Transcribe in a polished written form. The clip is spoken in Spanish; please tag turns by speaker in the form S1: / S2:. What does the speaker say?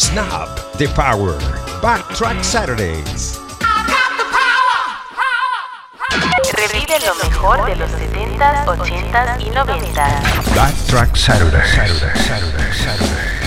S1: Snap the Power. Backtrack Saturdays.
S2: Revive lo mejor de los 70s, 80s y 90s.
S1: Backtrack Saturdays.